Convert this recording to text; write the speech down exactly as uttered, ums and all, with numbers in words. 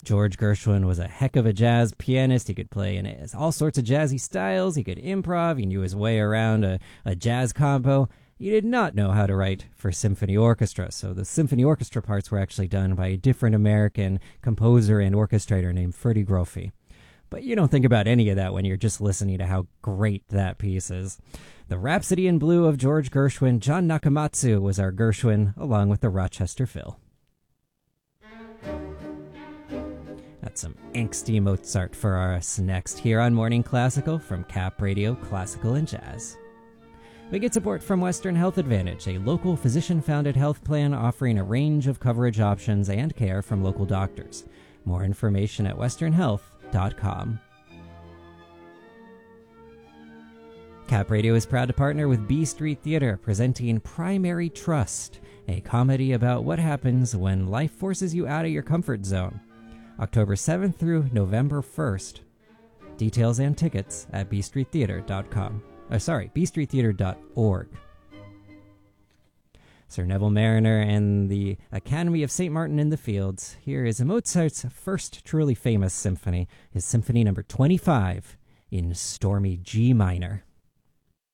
George Gershwin was a heck of a jazz pianist. He could play in all sorts of jazzy styles. He could improv. He knew his way around a, a jazz combo. He did not know how to write for symphony orchestra, so the symphony orchestra parts were actually done by a different American composer and orchestrator named Freddie Groffi. But you don't think about any of that when you're just listening to how great that piece is. The Rhapsody in Blue of George Gershwin, John Nakamatsu was our Gershwin, along with the Rochester Phil. That's some angsty Mozart for us next here on Morning Classical from Cap Radio Classical and Jazz. We get support from Western Health Advantage, a local physician-founded health plan offering a range of coverage options and care from local doctors. More information at western health dot com. Cap Radio is proud to partner with B Street Theater, presenting Primary Trust, a comedy about what happens when life forces you out of your comfort zone. October seventh through November first. Details and tickets at b street theater dot com. Uh, sorry, b street theater dot org. Sir Neville Mariner and the Academy of Saint Martin in the Fields. Here is Mozart's first truly famous symphony, his Symphony Number twenty-five in Stormy G minor.